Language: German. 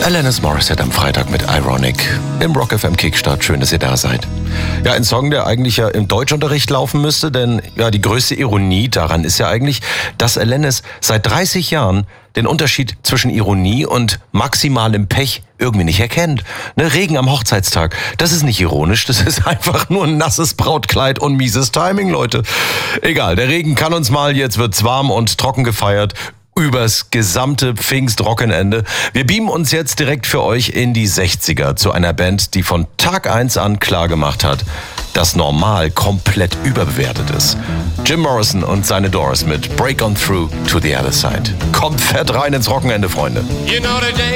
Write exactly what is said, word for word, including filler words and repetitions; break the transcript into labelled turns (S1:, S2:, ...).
S1: Alanis Morissette am Freitag mit Ironic im Rock F M Kickstart. Schön, dass ihr da seid. Ja, ein Song, der eigentlich ja im Deutschunterricht laufen müsste, denn ja, die größte Ironie daran ist ja eigentlich, dass Alanis seit dreißig Jahren den Unterschied zwischen Ironie und maximalem Pech irgendwie nicht erkennt. Ne, Regen am Hochzeitstag, das ist nicht ironisch, das ist einfach nur ein nasses Brautkleid und mieses Timing, Leute. Egal, der Regen kann uns mal, jetzt wird's warm und trocken gefeiert. Übers gesamte Pfingst-Wochenende. Wir beamen uns jetzt direkt für euch in die sechziger zu einer Band, die von Tag eins an klargemacht hat, dass normal komplett überbewertet ist. Jim Morrison und seine Doors mit Break On Through to the Other Side. Kommt fett rein ins Wochenende, Freunde.
S2: You know the day